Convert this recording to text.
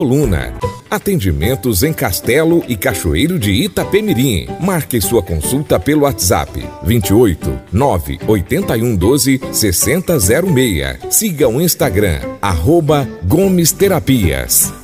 coluna. Atendimentos em Castelo e Cachoeiro de Itapemirim. Marque sua consulta pelo WhatsApp 28 981 12 6006. Siga o Instagram @Gomes Terapias.